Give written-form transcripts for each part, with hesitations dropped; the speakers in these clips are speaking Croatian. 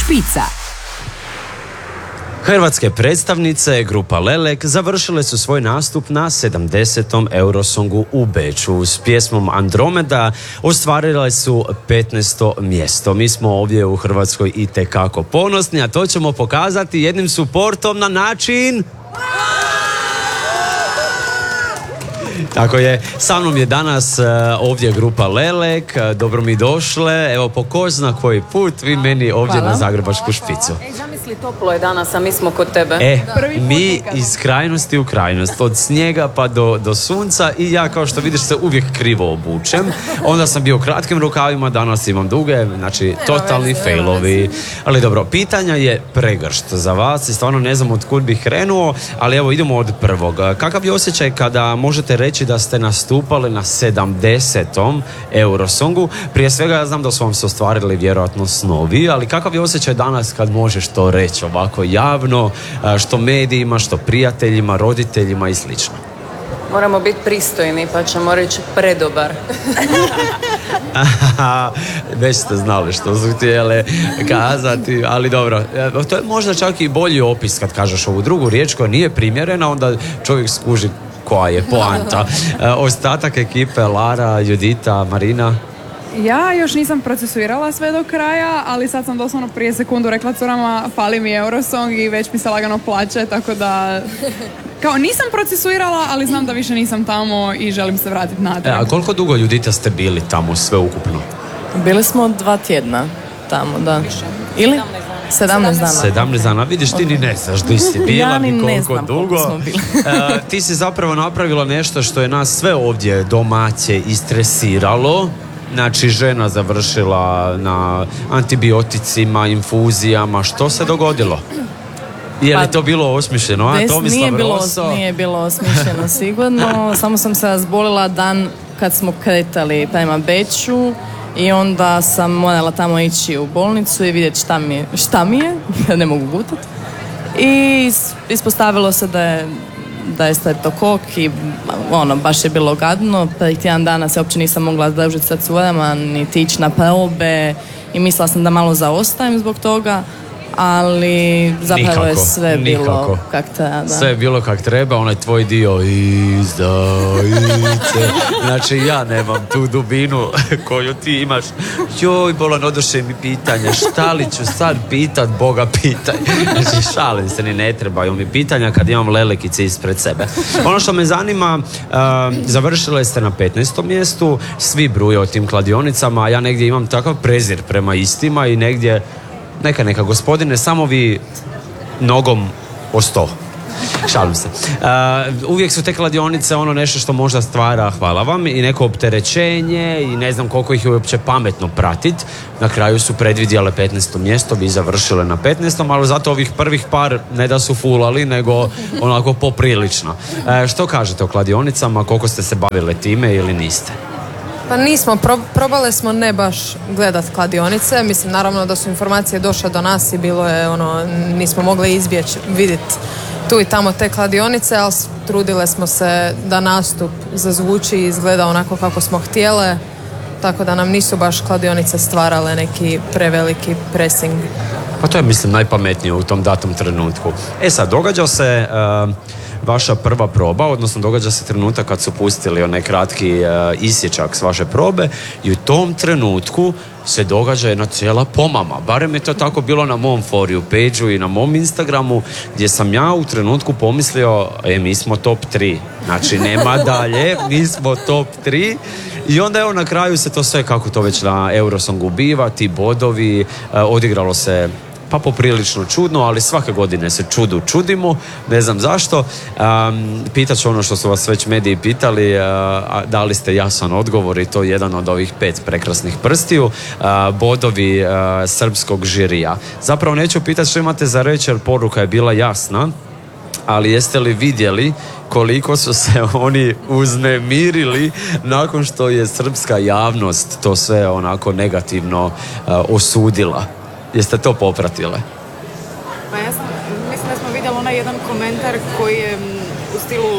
špica. Hrvatske predstavnice, grupa Lelek, završile su svoj nastup na 70. Eurosongu u Beču. S pjesmom Andromeda ostvarile su 15. mjesto. Mi smo ovdje u Hrvatskoj itekako ponosni, a to ćemo pokazati jednim suportom na način... Tako je, sa mnom je danas ovdje grupa Lelek, dobro mi došle, evo po ko zna koji put vi meni ovdje na Zagrebačku špicu. Zamisli, toplo je danas, a mi smo kod tebe. Mi iz krajnosti u krajnost, od snijega pa do sunca i ja kao što vidiš se uvijek krivo obučem, onda sam bio u kratkim rukavima, danas imam duge, znači totalni failovi. Ali dobro, pitanja je pregršt za vas i stvarno ne znam od kud bih krenuo, ali evo idemo od prvog. Kakav je osjećaj kada možete reći da ste nastupali na 70. Eurosongu? Prije svega ja znam da su vam se ostvarili vjerojatno snovi, ali kakav je osjećaj danas kad možeš to reći ovako javno, što medijima, što prijateljima, roditeljima i slično? Moramo biti pristojni, pa ćemo reći predobar. Već ste znali što su htjele kazati, ali dobro, to je možda čak i bolji opis kad kažeš ovu drugu riječ koja nije primjerena, onda čovjek skuži koja je poanta. Ostatak ekipe, Lara, Judita, Marina? Ja još nisam procesuirala sve do kraja, ali sad sam doslovno prije sekundu rekla curama fali mi Eurosong i već mi se lagano plače, tako da kao nisam procesuirala, ali znam da više nisam tamo i želim se vratiti natrag. A koliko dugo, Judita, ste bili tamo sve ukupno? Bili smo 2 tjedna tamo, da. Ili? 17 dana. 17 dana, vidiš, ti ni ne znaš di si bila, ja ni koliko znam dugo. Smo bili. Ti si zapravo napravila nešto što je nas sve ovdje domaće istresiralo. Znači, žena završila na antibioticima, infuzijama. Što se dogodilo? Je li to bilo osmišljeno? Nije bilo osmišljeno sigurno. Samo sam se razbolila dan kad smo kretali prema Beču i onda sam morala tamo ići u bolnicu i vidjeti šta mi je, ne mogu gutati. I ispostavilo se da je streptokok i baš je bilo gadno. Prije tjedan dana se uopće nisam mogla združiti sa curama, niti ići na probe i mislila sam da malo zaostajem zbog toga, ali zapravo je sve bilo kak treba. Sve je bilo kak treba, onaj tvoj dio izdajice. Znači ja nemam tu dubinu koju ti imaš. Joj, bolan, odoše mi pitanja, šta li ću sad pitat, Boga pitaj. Znači šalim se, ni ne trebaju mi pitanja kad imam Lelekice ispred sebe. Ono što me zanima, završile ste na 15. mjestu, svi bruje o tim kladionicama, a ja negdje imam takav prezir prema istima i negdje neka gospodine, samo vi nogom o sto. Šalim se. Uvijek su te kladionice ono nešto što možda stvara, hvala vam, i neko opterećenje i ne znam koliko ih je uopće pametno pratiti. Na kraju su predvidjele 15. mjesto, vi završile na 15. ali zato ovih prvih par ne da su fulali, nego onako poprilično. Što kažete o kladionicama, koliko ste se bavile time ili niste? Pa nismo, probale smo ne baš gledat kladionice, mislim naravno da su informacije došle do nas i bilo je nismo mogli izbjeći vidjeti tu i tamo te kladionice, ali trudile smo se da nastup zazvuči i izgleda onako kako smo htjele, tako da nam nisu baš kladionice stvarale neki preveliki pressing. Pa to je mislim najpametnije u tom datom trenutku. Sad, događa se vaša prva proba, odnosno događa se trenutak kad su pustili onaj kratki isječak s vaše probe i u tom trenutku se događa jedna cijela pomama. Barem je to tako bilo na mom for you page-u i na mom Instagramu, gdje sam ja u trenutku pomislio, mi smo top 3. Znači, nema dalje, mi smo top 3. I onda evo na kraju se to sve, kako to već na Eurosongu biva, ti bodovi, odigralo se pa poprilično čudno, ali svake godine se čudimo, ne znam zašto. Pitat ću ono što su vas već mediji pitali, dali ste jasan odgovor i to je jedan od ovih 5 prekrasnih prstiju, bodovi srpskog žirija. Zapravo neću pitati što imate za reći, jer poruka je bila jasna, ali jeste li vidjeli koliko su se oni uznemirili nakon što je srpska javnost to sve onako negativno osudila? Jeste to popratile? Pa ja mislim da smo vidjeli onaj jedan komentar koji je u stilu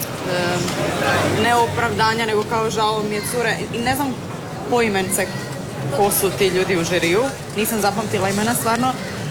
ne opravdanja, nego kao žao mi je cure. I ne znam poimence ko su ti ljudi u žiriju. Nisam zapamtila imena stvarno.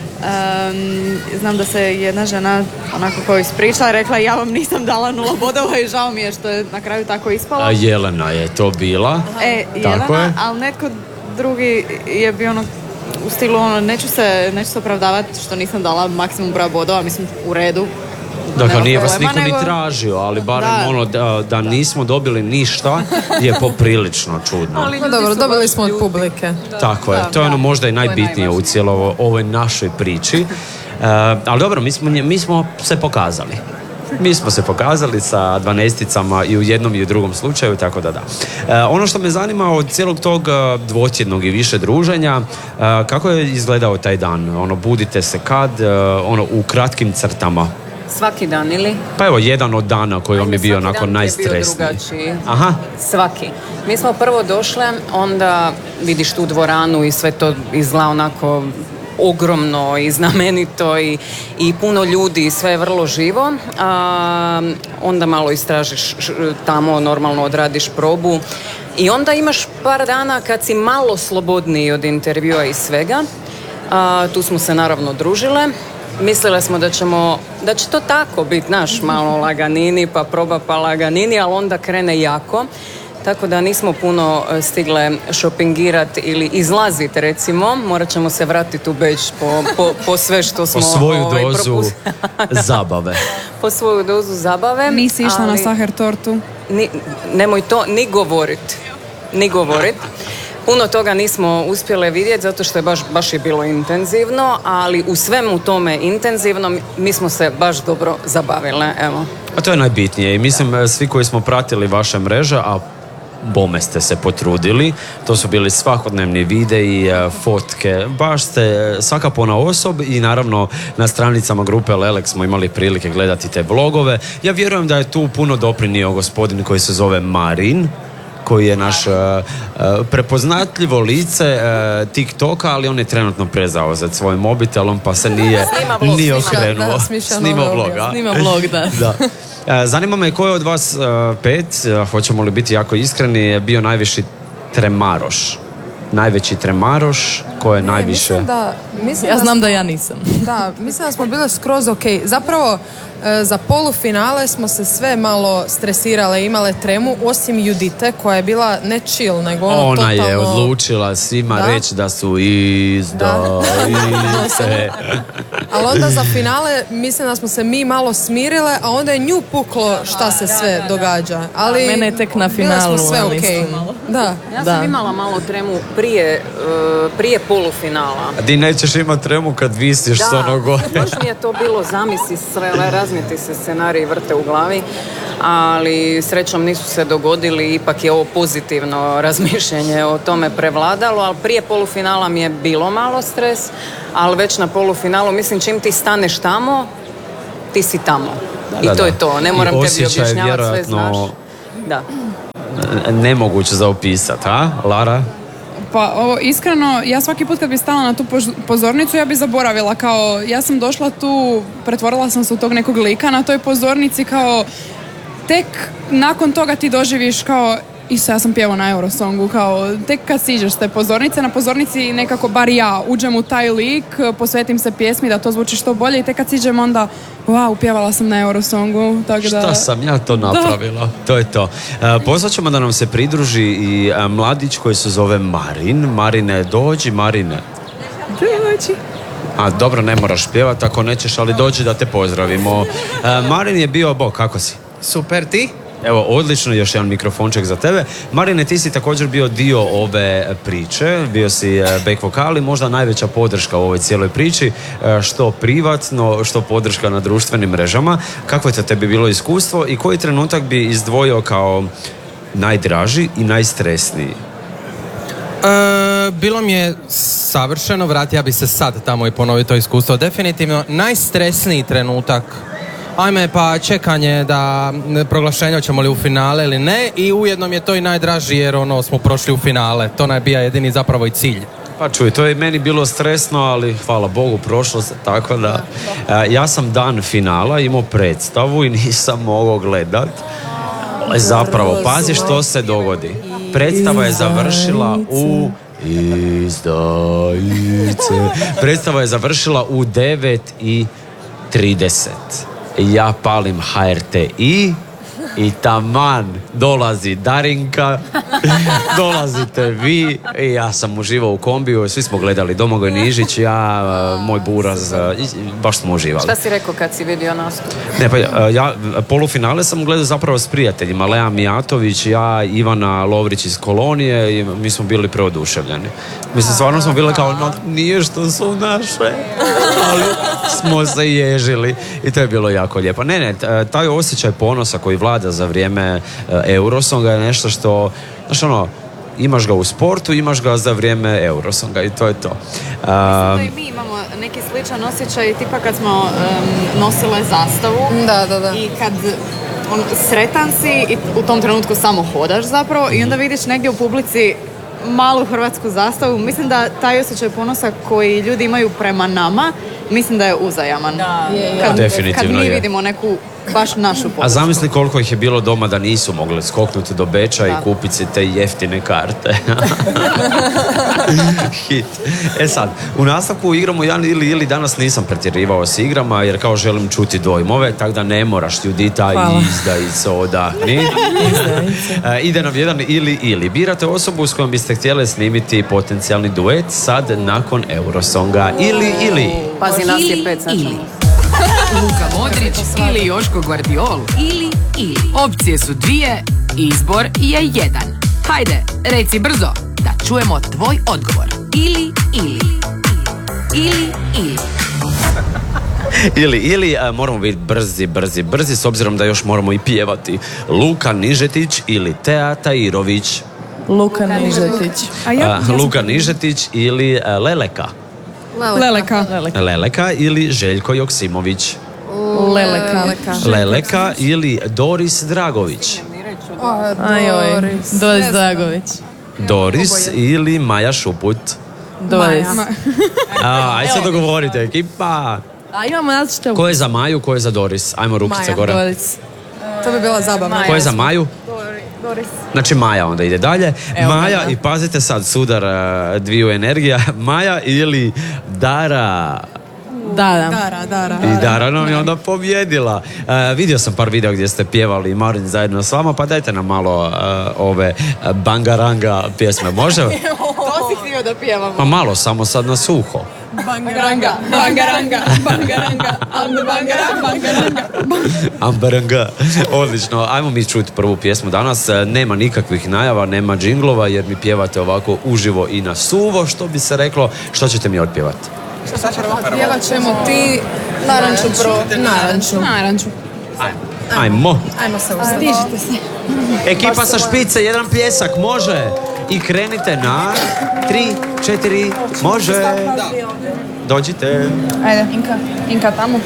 Znam da se jedna žena onako koja ispričala rekla ja vam nisam dala 0 bodova i žao mi je što je na kraju tako ispalo. Jelena je to bila. Jelena, ali netko drugi je bio ono u stilu ono, neću se opravdavati što nisam dala maksimum broja bodova, mislim u redu. Dakle, nije vas niko ni tražio, ali barem da nismo dobili ništa je poprilično čudno. Dobro, dobili smo od publike. Tako je, to je ono možda i najbitnije u cijeloj ovoj našoj priči. Ali dobro, mi smo se pokazali. Mi smo se pokazali sa 12-ticama i u jednom i u drugom slučaju, tako da. Ono što me zanima od cijelog tog dvotjednog i više druženja, kako je izgledao taj dan? Ono, budite se kad, u kratkim crtama? Svaki dan ili? Pa evo, jedan od dana koji vam je bio onako najstresniji. Aha. Svaki. Mi smo prvo došle, onda vidiš tu dvoranu i sve to izgleda onako ogromno i znamenito i puno ljudi i sve je vrlo živo. Onda malo istražiš tamo, normalno odradiš probu i onda imaš par dana kad si malo slobodniji od intervjua i svega. Tu smo se naravno družile. Mislile smo da će to tako biti, naš malo laganini, pa proba pa laganini, ali onda krene jako. Tako da nismo puno stigle šopingirati ili izlaziti, recimo. Morat ćemo se vratiti u Beč po sve što smo... Po svoju dozu zabave. Po svoju dozu zabave. Nisi išla na Saher tortu? Nemoj to ni govorit. Puno toga nismo uspjele vidjeti zato što je baš je bilo intenzivno, ali u svemu tome intenzivnom mi smo se baš dobro zabavile, evo. A to je najbitnije i mislim svi koji smo pratili vaše mreže, a bome ste se potrudili, to su bili svakodnevni videi, fotke, baš ste svaka ponaosob i naravno na stranicama grupe Lelek smo imali prilike gledati te blogove. Ja vjerujem da je tu puno doprinio gospodin koji se zove Marin, koji je naš prepoznatljivo lice TikToka, ali on je trenutno prezauzet svojim mobitelom, pa se nije okrenuo. Snima vlog, da. Zanima me ko je od vas 5, hoćemo li biti jako iskreni, je bio najviši tremaroš? Najveći tremaroš, ko je najviše... Ja znam da ja nisam. Da, mislim da smo bile skroz ok. Zapravo, za polufinale smo se sve malo stresirale, imale tremu, osim Judite, koja je bila ne chill, nego ona totalno... je odlučila svima reći da su izdajice. Ali onda za finale mislim da smo se mi malo smirile, a onda je nju puklo šta se sve događa. Ali mene je tek na finalu. Bile smo sve ok. Da. Ja sam imala malo tremu prije polufinala. A ti nećeš imati tremu kad visiš s onog gore. Baš mi je to bilo, zamisli, razmiti se scenarij vrte u glavi, ali srećom nisu se dogodili, ipak je ovo pozitivno razmišljanje o tome prevladalo, ali prije polufinala mi je bilo malo stres, ali već na polufinalu, mislim, čim ti staneš tamo, ti si tamo. I to je to, ne moram tebi objašnjavati, sve znaš. Da. Nemoguće za opisati, a? Lara? Pa ovo, iskreno, ja svaki put kad bi stala na tu pozornicu, ja bi zaboravila, kao, ja sam došla tu, pretvorila sam se u tog nekog lika na toj pozornici, kao, tek nakon toga ti doživiš kao, ja sam pjevao na Eurosongu, kao, tek kad siđeš s te pozornice, na pozornici nekako, bar ja, uđem u taj lik, posvetim se pjesmi da to zvuči što bolje i tek kad siđem onda, wow, pjevala sam na Eurosongu, tako da... Šta sam ja to napravila? Da. To je to. Pozvat ćemo da nam se pridruži i mladić koji se zove Marin. Marine, dođi, Marine. Dođi. A dobro, ne moraš pjevati ako nećeš, ali dođi da te pozdravimo. Marin je bio, kako si? Super, ti? Evo, odlično, još jedan mikrofonček za tebe. Marine, ti si također bio dio ove priče, bio si back vokali, možda najveća podrška u ovoj cijeloj priči, što privatno, što podrška na društvenim mrežama. Kako je to tebi bilo iskustvo i koji trenutak bi izdvojio kao najdraži i najstresniji? Bilo mi je savršeno, vratio bi se sad tamo i ponoviti to iskustvo. Definitivno najstresniji trenutak, ajme, pa čekanje da proglašenje ćemo li u finale ili ne, i ujedno mi je to i najdraži jer smo prošli u finale. To nam bija jedini zapravo i cilj. Pa čuj, to je meni bilo stresno, ali hvala Bogu prošlo se, tako da ja sam dan finala imao predstavu i nisam mogao gledat. Zapravo, pazi što se dogodi. Predstava je završila u izdajice. Predstava je završila u 9:30. Ja palim HRTI i taman dolazi Darinka, dolazite vi i ja sam uživao u kombiju, svi smo gledali Domagoj Nižić, ja, moj buraz, baš smo uživali. Šta si rekao kad si vidio nastup? Ne, pa ja polufinale sam gledao zapravo s prijateljima, Lea Mijatović, ja, Ivana Lovrić iz Kolonije i mi smo bili preoduševljeni. Mislim, stvarno smo bili kao, no, nije što su naše, ali smo se ježili i to je bilo jako lijepo. Ne, taj osjećaj ponosa koji vlada za vrijeme Eurosonga je nešto što, znaš ono, imaš ga u sportu, imaš ga za vrijeme Eurosonga i to je to. Mislim da i mi imamo neki sličan osjećaj tipa kad smo nosile zastavu. Da. I kad sretan si i u tom trenutku samo hodaš zapravo i onda vidiš negdje u publici malu hrvatsku zastavu. Mislim da taj osjećaj ponosa koji ljudi imaju prema nama, mislim da je uzajaman. Kad mi vidimo neku baš našu ponosu. A zamisli koliko ih je bilo doma da nisu mogli skoknuti do Beča i kupiti si te jeftine karte. Hit. Sad, u nastavku igramo ja ili danas nisam pretjerivao s igrama jer kao želim čuti dojmove, tako da ne moraš Judita izdajice odahni. Ide nam jedan ili. Birate osobu s kojom biste htjeli snimiti potencijalni duet sad nakon Eurosonga. Ili. Pazi, nas je 5 sad. Luka Modrić ili Joško Guardiol ili. Opcije su dvije, izbor je jedan. Hajde, reci brzo, da čujemo tvoj odgovor. Ili. Ili, moramo biti brzi, s obzirom da još moramo i pjevati. Luka Nižetić ili Tea Tajirović. Luka Nižetić. Luka Nižetić ili Leleka. Leleka ili Željko Joksimović. Leleka ili Doris Dragović. Doris Dragović. Doris ili Maja Šuput. Doris. Ajde se dogovorite, ekipa. A imamo različite. Ko je za Maju, ko je za Doris? Ajmo rukice gore. Doris. To bi bila zabavna. Ko je za Maju? Doris. Znači Maja onda ide dalje. Maja i pazite sad sudar dviju energija. Maja ili Dara. Dara. I Dara nam je onda pobjedila. Vidio sam par videa gdje ste pjevali Marin zajedno s vama, pa dajte nam malo ove bangaranga pjesme, može? To si htio da pjevamo. Pa malo, samo sad na suho. Bangaranga. Ambaranga. Odlično, ajmo mi čuti prvu pjesmu danas. Nema nikakvih najava, nema džinglova jer mi pjevate ovako uživo i na suvo, što bi se reklo. Što ćete mi otpjevati? Pjevat ćemo ti Naranču. Ajmo se uzeti. Stižite se. Ekipa sa špice, jedan pljesak, može. I krenite na 3, 4, može. Dođite. Ajde, Inka tamo.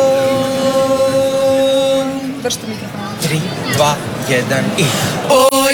Držite mikrofon. 3, 2, 1 i... Oj,